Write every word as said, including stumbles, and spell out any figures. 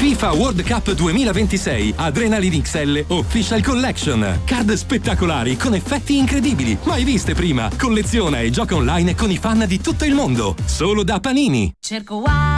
FIFA World Cup duemilaventisei Adrenaline X L Official Collection. Card spettacolari con effetti incredibili, mai viste prima. Colleziona e gioca online con i fan di tutto il mondo. Solo da Panini. Cerco wow.